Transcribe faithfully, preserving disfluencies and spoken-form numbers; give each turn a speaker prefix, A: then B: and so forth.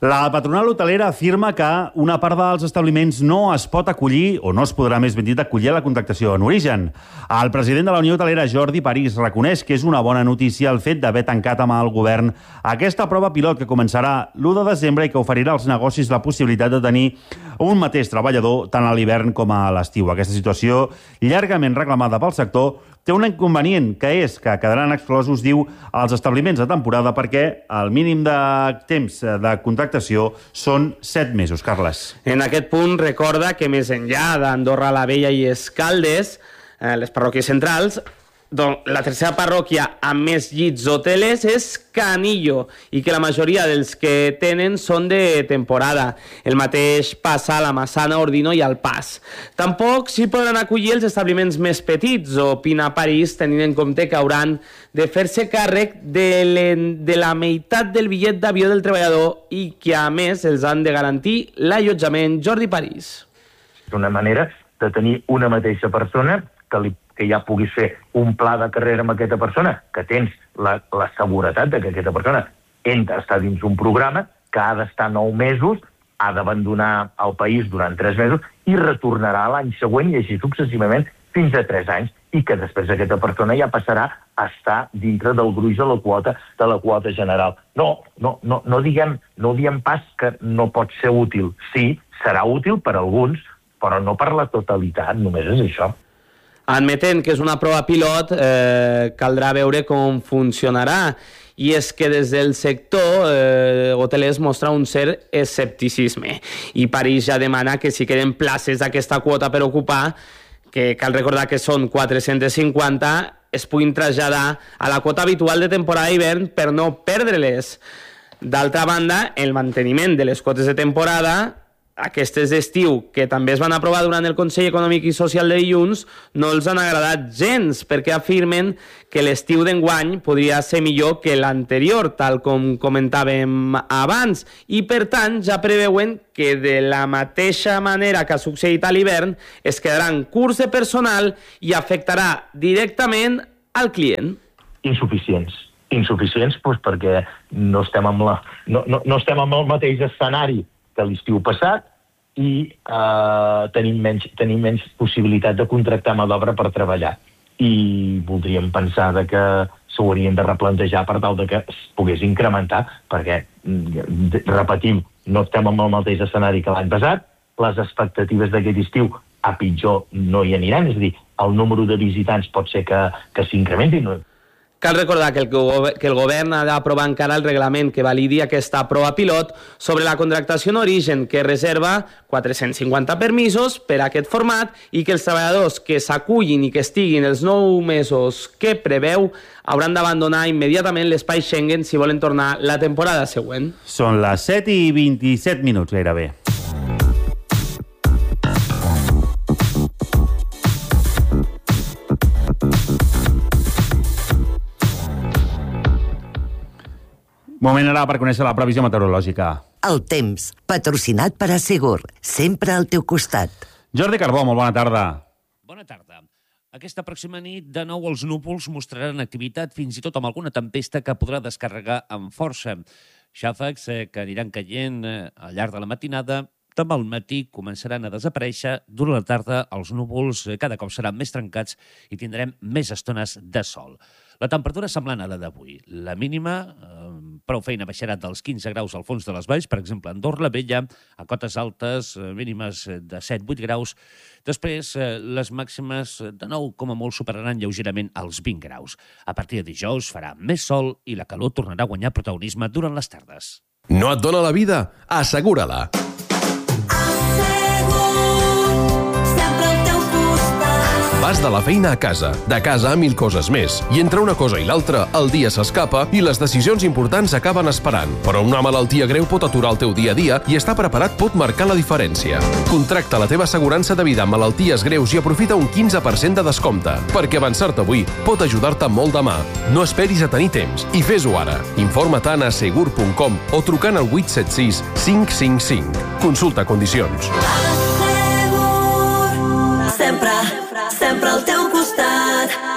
A: La patronal hotelera afirma que una part dels establiments no es pot acollir, o no es podrà més ben dit acollir a la contractació en origen. El president de la Unió Hotelera, Jordi París, reconeix que és una bona notícia el fet d'haver tancat amb el govern aquesta prova pilot que començarà l'u de desembre i que oferirà als negocis la possibilitat de tenir un mateix treballador tant a l'hivern com a l'estiu. Aquesta situació, llargament reclamada pel sector, té un inconvenient, que és que quedaran exclosos, diu, els establiments de temporada perquè el mínim de temps de contractació són set mesos. Carles.
B: En aquest punt recorda que més enllà d'Andorra la Vella i Escaldes, eh, les parròquies centrals, doncs la tercera parròquia amb més llits hotelers és Canillo i que la majoria dels que tenen són de temporada. El mateix passa a la Massana, Ordino i al Pas. Tampoc s'hi podran acollir els establiments més petits, opina París, tenint en compte que hauran de fer-se càrrec de, de la meitat del bitllet d'avió del treballador i que, a més, els han de garantir l'allotjament. Jordi París.
C: És una manera de tenir una mateixa persona que li que ja puguis fer un pla de carrera amb aquesta persona, que tens la, la seguretat de que aquesta persona entra, està dins un programa, que ha d'estar nou mesos, ha d'abandonar el país durant tres mesos i retornarà l'any següent i així successivament fins a tres anys i que després aquesta persona ja passarà a estar dintre del gruix de la quota de la quota general. No, no, no, no diguem, no diguem pas que no pot ser útil. Sí, serà útil per a alguns, però no per la totalitat, només és això.
B: Admetent que és una prova pilot, eh, caldrà veure com funcionarà. I és que des del sector eh, hotelers mostra un cert escepticisme. I París ja demana que si queden places d'aquesta quota per ocupar, que cal recordar que són quatre-cents cinquanta, es puguin traslladar a la quota habitual de temporada d'hivern per no perdre-les. D'altra banda, el manteniment de les quotes de temporada, aquestes d'estiu, que també es van aprovar durant el Consell Econòmic i Social de dilluns, no els han agradat gens, perquè afirmen que l'estiu d'enguany podria ser millor que l'anterior, tal com comentàvem abans, i per tant ja preveuen que de la mateixa manera que ha succeït a l'hivern, es quedaran curts de personal i afectarà directament al client.
C: Insuficients. Insuficients doncs, perquè no estem, amb la, no, no, no estem amb el mateix escenari que l'estiu passat i eh, tenim, menys, tenim menys possibilitat de contractar mà d'obra per treballar. I voldríem pensar de que s'ho haurien de replantejar per tal de que es pogués incrementar, perquè, repetim, no estem amb el mateix escenari que l'any passat, les expectatives d'aquest estiu a pitjor no hi aniran, és a dir, el número de visitants pot ser que, que s'incrementi. No?
B: Cal recordar que el, que el govern ha d'aprovar encara el reglament que validi aquesta prova pilot sobre la contractació en origen, que reserva quatre-cents cinquanta permisos per a aquest format i que els treballadors que s'acullin i que estiguin els nou mesos que preveu hauran d'abandonar immediatament l'espai Schengen si volen tornar la temporada següent.
A: Són les set i vint-i-set minuts gairebé. Moment ara per conèixer la previsió meteorològica.
D: El temps, patrocinat per Assegur, sempre al teu costat.
A: Jordi Carbó, molt bona tarda.
E: Bona tarda. Aquesta pròxima nit, de nou, els núvols mostraran activitat, fins i tot amb alguna tempesta que podrà descarregar amb força. Xàfecs eh, que aniran caient eh, al llarg de la matinada. Demà al matí començaran a desaparèixer. Durant la tarda, els núvols eh, cada cop seran més trencats i tindrem més estones de sol. La temperatura és semblant a la d'avui. La mínima, eh, prou feina, baixarà dels quinze graus al fons de les valls, per exemple, a Andorra la Vella, a cotes altes, eh, mínimes de set a vuit graus. Després, eh, les màximes, de nou, com a molt, superaran lleugerament els vint graus. A partir de dijous farà més sol i la calor tornarà a guanyar protagonisme durant les tardes.
F: No et dóna la vida? Assegura-la. Vas de la feina a casa, de casa a mil coses més, i entre una cosa i l'altra, el dia s'escapa i les decisions importants acaben esperant. Però una malaltia greu pot aturar el teu dia a dia i estar preparat pot marcar la diferència. Contracta la teva assegurança de vida amb malalties greus i aprofita un quinze per cent de descompte, perquè avançar-te avui pot ajudar-te molt demà. No esperis a tenir temps i fes-ho ara. Informa't a assegur punt com o trucant al vuit set sis cinc cinc cinc. Consulta condicions.
G: Sempre, sempre al teu costat.